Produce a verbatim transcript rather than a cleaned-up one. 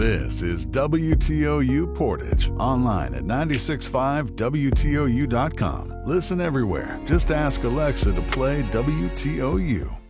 This is W T O U Portage, online at nine six five W T O U dot com. Listen everywhere. Just ask Alexa to play W T O U.